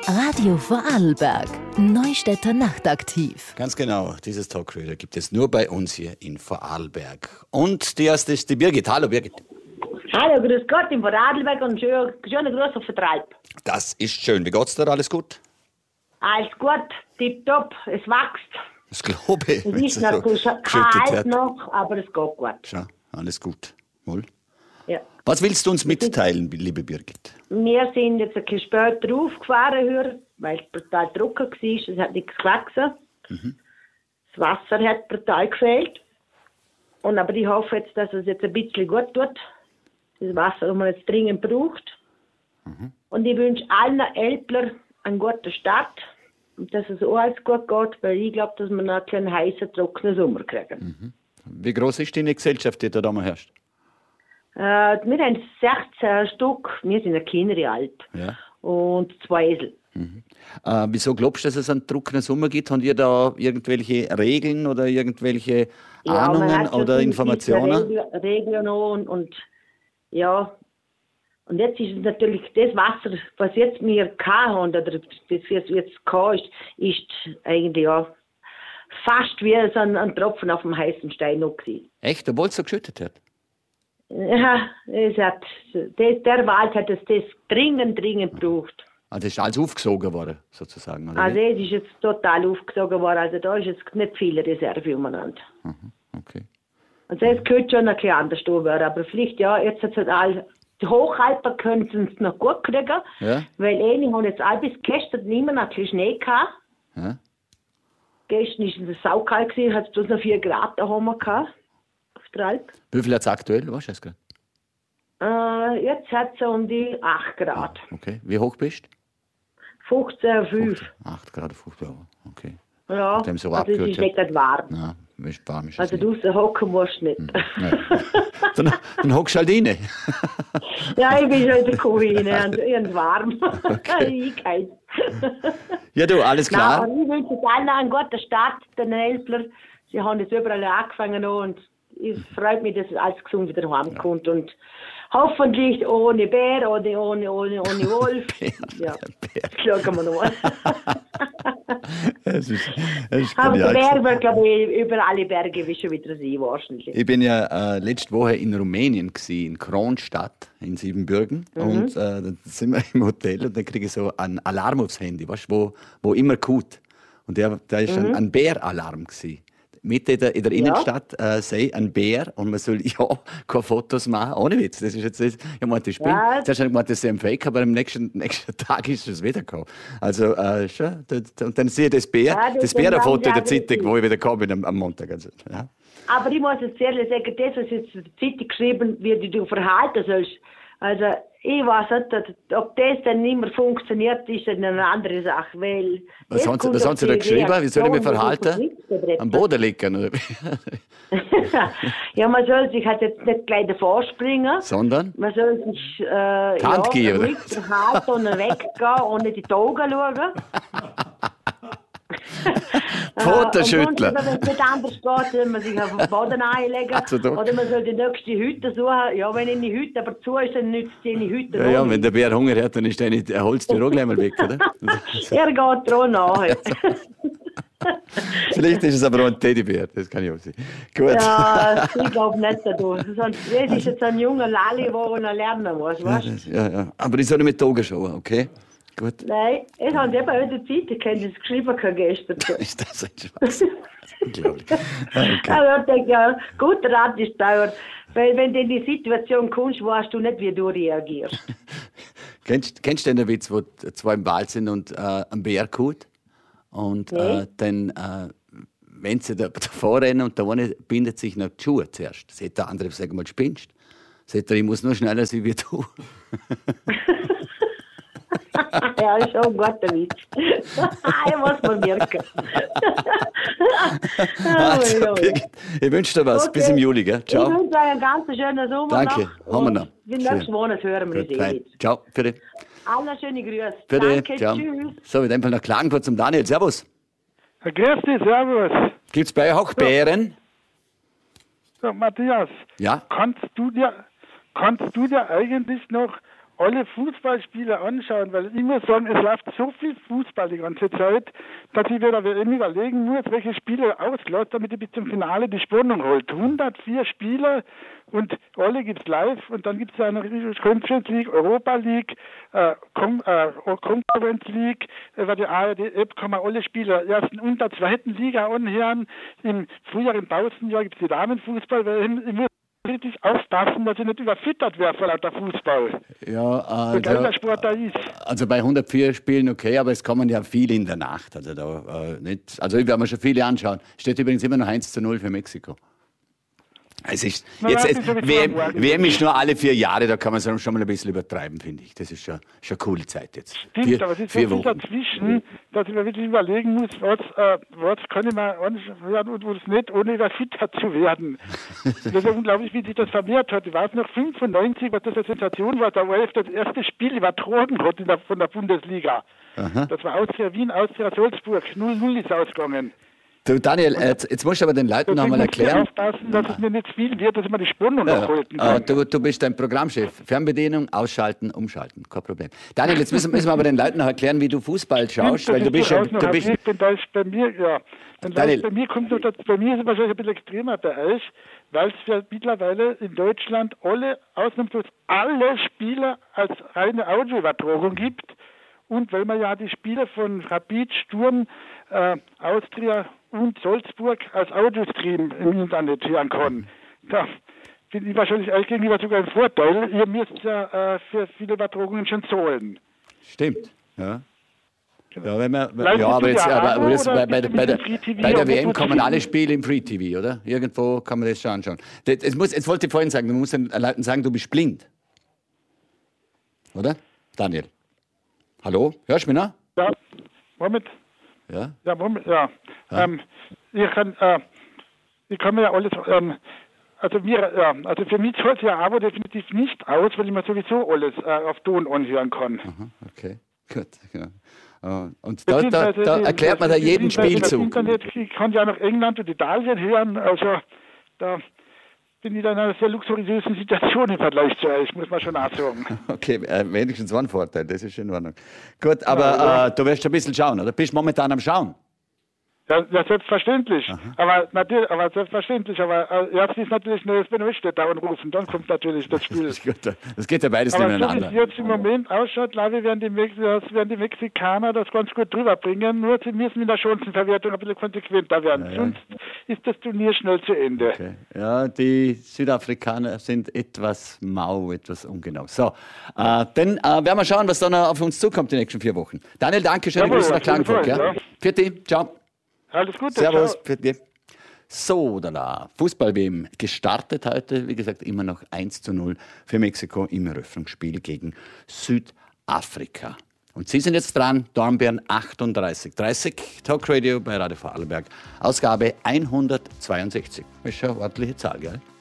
Radio Vorarlberg. Neustädter Nachtaktiv. Ganz genau, dieses Talkradio gibt es nur bei uns hier in Vorarlberg. Und die erste ist die Birgit. Hallo Birgit. Hallo, grüß Gott in Vorarlberg und schönen Gruß auf Vertreib. Das ist schön. Wie geht's dir? Alles gut? Alles gut, tipptopp, es wächst. Das glaube ich. Es ist noch kalt noch, aber es geht gut. Schau, alles gut. Wohl. Ja. Was willst du uns mitteilen, liebe Birgit? Wir sind jetzt ein bisschen später aufgefahren, weil es brutal trocken war, es hat nichts gewachsen. Das Wasser hat brutal gefehlt. Aber ich hoffe jetzt, dass es jetzt ein bisschen gut tut. Das Wasser, das man jetzt dringend braucht. Und ich wünsche allen Elblern einen guten Start. Und dass es auch alles gut geht, weil ich glaube, dass wir noch einen heißen, trockenen Sommer kriegen. Wie groß ist deine Gesellschaft, die da herrscht? Wir haben 16 Stück, wir sind eine Kinder alt. Ja. Und 2 Esel. Wieso glaubst du, dass es einen trockenen Sommer gibt? Haben ihr da irgendwelche Regeln oder irgendwelche Ahnungen oder Informationen? Regeln und ja. Und jetzt ist es natürlich das Wasser, was jetzt wir haben, oder das jetzt kam, ist eigentlich ja fast wie so ein Tropfen auf dem heißen Stein noch gewesen. Echt? Obwohl es so geschüttet hat? Ja, der Wald hat das dringend gebraucht. Also es ist alles aufgesogen worden, sozusagen? Oder also es ist jetzt total aufgesogen worden, also da ist jetzt nicht viel Reserve umeinander. Okay. Also es könnte schon ein bisschen anders werden, aber vielleicht, ja, jetzt hat es halt die Hochalper können es noch gut kriegen, Ja. weil ich habe jetzt bis gestern nicht mehr noch ein bisschen Schnee gehabt. Ja. Gestern war es saukalt, hat es bloß noch 4 Grad daheim gehabt. Auf der Alp. Wie viel hat es aktuell? Weißt du das gerade? Jetzt hat es um die 8 Grad. Okay. Wie hoch bist du? 15,5. 8 Grad, 15 Grad. Okay. Ja, Nachdem so also es ist abgekühlt nicht warm. Ja, warm ist es Also nicht. draußen hocken musst du nicht. Ja. Dann hockst du halt rein. Ja, ich bin schon in der Kuhine und warm. Okay. Ich kein. Ja du, alles klar. Nein, aber ich wünsche allen einen guten Start, den Elblern. Sie haben jetzt überall angefangen und es freut mich, dass alles gesund wieder heimkommt. Und hoffentlich ohne Bär, ohne Wolf. Ja, schauen wir noch. Es ist Aber der genial. Bär wird, glaube ich, über alle Berge wie schon wieder sein, wahrscheinlich. Ich bin ja letzte Woche in Rumänien gewesen, in Kronstadt, in Siebenbürgen. Und dann sind wir im Hotel und dann kriege ich so einen Alarm aufs Handy, weißt, wo immer gut. Und da ist ein Bäralarm gewesen. Mitten in der Innenstadt sei ein Bär und man soll ja keine Fotos machen. Ohne Witz. Das ist jetzt nicht, ich meinte, ich bin. Zuerst habe ich gemeint, das sei ein Fake, aber am nächsten Tag ist es wieder gekommen. Also, schon. Und dann sehe ich das Bärenfoto in der Zeitung, wo ich wieder gekommen bin am Montag. Also, ja. Aber ich muss jetzt ehrlich sagen, das, was jetzt in der Zeitung geschrieben wird, wie du verhalten sollst, also ich weiß nicht, ob das dann nicht mehr funktioniert, ist eine andere Sache. Weil Was haben Sie da geschrieben? Wie soll ich mich verhalten? Am Boden liegen? Oder? Ja, man soll sich halt jetzt nicht gleich davor springen. Sondern? Man soll sich Hand geben, ruhig verhalten und weggehen und nicht in die Augen schauen. Pfoten schütteln. Wenn es nicht anders geht, soll man sich auf den Boden einlegen. Also, oder man soll die nächste Hütte suchen. Ja, wenn eine Hütte aber zu ist, dann nützt die eine Hütte. Ja, wenn der Bär Hunger hat, dann ist der Holztür auch gleich mal weg, oder? Er geht dran nach. Vielleicht ist es aber auch ein Teddybär, das kann ich auch sehen. Gut. Ja, ich glaube nicht, du. Sonst das ist jetzt ein junger Lali, der noch lernen muss, weißt du? Ja. Aber ich soll nicht mit den Augen schauen, okay? Gut. Nein, es haben eben in der Zeitung geschrieben gestern. Ist das ein Spaß? Unglaublich. Okay. Also ich denke, ja, guter Rat ist teuer. Weil wenn du in die Situation kommst, weißt du nicht, wie du reagierst. Kennst du den Witz, wo zwei im Wald sind und ein Bär kaut? Und dann, wenn sie davor rennen und der eine bindet sich noch die Schuhe zuerst. Sagt der andere, sag mal, spinnst? Sagt er, ich muss nur schneller sein wie du. Ja, ist schon ein guter Witz. Ich muss mal merken. Also, Birgit, ich wünsche dir was. Okay. Bis im Juli, gell? Ciao. Ich wünsche euch einen ganz schönen Sommer. Danke, haben wir noch. Den nächsten Monat hören wir uns wieder. Ciao, für dich. Alle schöne Grüße. Für dich. Danke, Ciao. Tschüss. So, in dem Fall nach Klagenfurt zum Daniel. Servus. Grüß dich, servus. Gibt's bei euch auch Bären? So, Matthias, Ja? kannst du dir eigentlich noch alle Fußballspiele anschauen, weil ich muss sagen, es läuft so viel Fußball die ganze Zeit, dass ich mir da immer überlegen muss, welche Spiele auslässt, damit ich bis zum Finale die Spannung holt. 104 Spiele und alle gibt's live und dann gibt's ja eine Conference League, Europa League, Conference League, über die ARD-App kann man alle Spiele ersten und der zweiten Liga anhören. Im Frühjahr, im Pausenjahr gibt's die Damenfußball, weil ich muss richtig aufpassen, dass ich nicht überfüttert werde vor lauter Fußball. Ja, so geil der Sport da ist. Also bei 104 Spielen okay, aber es kommen ja viele in der Nacht. Also da nicht. Also ich werde mir schon viele anschauen. Steht übrigens immer noch 1:0 für Mexiko. Es ist, WM ist nur alle 4 Jahre, da kann man es schon mal ein bisschen übertreiben, finde ich. Das ist schon eine coole Zeit jetzt. Stimmt, aber es ist so viel dazwischen, dass ich mir wirklich überlegen muss, was kann ich mir anschauen und was nicht, ohne überfüttert zu werden. Das ist unglaublich, wie sich das vermehrt hat. Ich weiß noch, 95, was das eine Sensation war, da ORF das erste Spiel übertragen hat von der Bundesliga. Aha. Das war Austria Wien, Austria Salzburg. 0:0 ist ausgegangen. Du Daniel, jetzt musst du aber den Leuten noch mal erklären. Ich muss aufpassen, dass es mir nicht viel wird, dass ich mir die Spannung nachhalten kann. Du bist ein Programmchef. Fernbedienung, ausschalten, umschalten. Kein Problem. Daniel, jetzt müssen wir aber den Leuten noch erklären, wie du Fußball schaust. Weil du bist bei mir, ja. Bei mir kommt noch, bei mir ist es wahrscheinlich ein bisschen extremer bei euch, weil es ja mittlerweile in Deutschland ausnahmslos alle Spiele als reine Audioübertragung gibt. Und weil man ja die Spiele von Rapid, Sturm, Austria und Salzburg als Audiostream im Internet hören kann. Da bin ich wahrscheinlich euch gegenüber sogar ein Vorteil. Ihr müsst ja für viele Übertragungen schon zahlen. Stimmt, ja. Ja, aber jetzt bei der WM kommen alle Spiele im Free TV, oder? Irgendwo kann man das schon anschauen. Jetzt wollte ich vorhin sagen, du musst den Leuten sagen, du bist blind. Oder? Daniel? Hallo? Hörst du mich noch? Ja, Moment. Ja? Ja, Moment, ja. Ich kann mir ja alles, also für mich zahlt es ja aber definitiv nicht aus, weil ich mir sowieso alles auf Ton anhören kann. Aha, okay, gut. Ja. Und da erklärt man da jeden Spielzug. Internet, ich kann ja noch England und Italien hören, also da bin ich in einer sehr luxuriösen Situation im Vergleich zu euch, muss man schon auch sagen. Okay, wenigstens ein Vorteil, das ist in Ordnung. Gut, aber du wirst ein bisschen schauen, oder? Bist du momentan am Schauen? Ja, selbstverständlich. Aber selbstverständlich. Aber erst ist natürlich nur das Benötigte anrufen, dann kommt natürlich das Spiel. Das geht ja beides nebeneinander. Aber so wie es jetzt im Moment ausschaut, glaube ich, werden die Mexikaner das ganz gut drüber bringen. Nur sie müssen in der Chancenverwertung ein bisschen konsequenter werden. Ja. Sonst ist das Turnier schnell zu Ende. Okay. Ja, die Südafrikaner sind etwas mau, etwas ungenau. So, dann werden wir schauen, was dann auf uns zukommt die nächsten 4 Wochen. Daniel, danke schön. Grüße nach Klagenfurt. Ja. Für dich. Ciao. Alles Gute. Servus. So, da Fußball-WM gestartet heute. Wie gesagt, immer noch 1:0 für Mexiko im Eröffnungsspiel gegen Südafrika. Und Sie sind jetzt dran, Dornbirn 38:30, Talkradio bei Radio Vorarlberg. Ausgabe 162. Das ist schon eine ordentliche Zahl, gell?